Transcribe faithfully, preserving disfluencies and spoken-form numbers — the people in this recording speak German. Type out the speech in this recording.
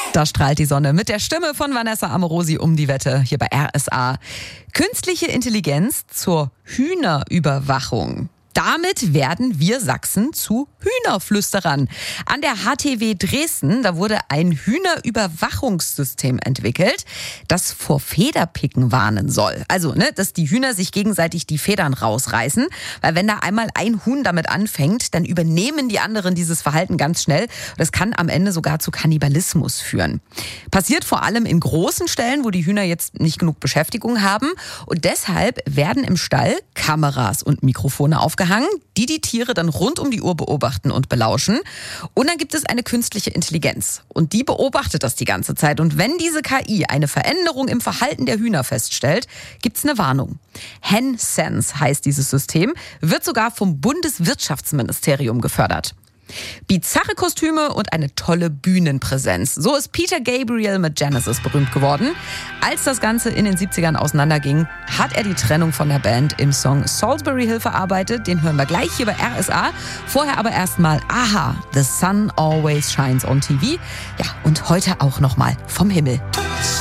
Da strahlt die Sonne mit der Stimme von Vanessa Amorosi um die Wette hier bei R S A. Künstliche Intelligenz zur Hühnerüberwachung. Damit werden wir Sachsen zu Hühnerflüsterern. An der H T W Dresden, da wurde ein Hühnerüberwachungssystem entwickelt, das vor Federpicken warnen soll. Also, ne, dass die Hühner sich gegenseitig die Federn rausreißen. Weil wenn da einmal ein Huhn damit anfängt, dann übernehmen die anderen dieses Verhalten ganz schnell. Das kann am Ende sogar zu Kannibalismus führen. Passiert vor allem in großen Ställen, wo die Hühner jetzt nicht genug Beschäftigung haben. Und deshalb werden im Stall Kameras und Mikrofone aufgehangen, die die Tiere dann rund um die Uhr beobachten und belauschen. Und dann gibt es eine künstliche Intelligenz. Und die beobachtet das die ganze Zeit. Und wenn diese K I eine Veränderung im Verhalten der Hühner feststellt, gibt es eine Warnung. HenSense heißt dieses System, wird sogar vom Bundeswirtschaftsministerium gefördert. Bizarre Kostüme und eine tolle Bühnenpräsenz. So ist Peter Gabriel mit Genesis berühmt geworden. Als das Ganze in den siebzigern auseinanderging, hat er die Trennung von der Band im Song Salisbury Hill verarbeitet. Den hören wir gleich hier bei R S A. Vorher aber erstmal Aha, The Sun Always Shines on T V. Ja, und heute auch nochmal vom Himmel.